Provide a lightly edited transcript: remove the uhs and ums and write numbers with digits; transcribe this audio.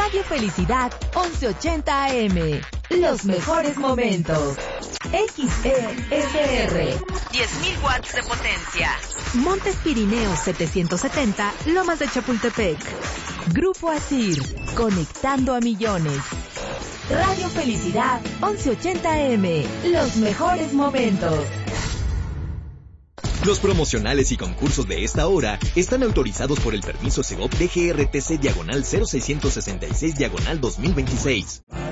Radio Felicidad 1180 AM. Los mejores momentos. XESR. 10.000 watts de potencia. Montes Pirineos 770, Lomas de Chapultepec. Grupo Asir, conectando a millones. Radio Felicidad 1180 AM. Los mejores momentos. Los promocionales y concursos de esta hora están autorizados por el permiso Segov DGRTC /0666/2026.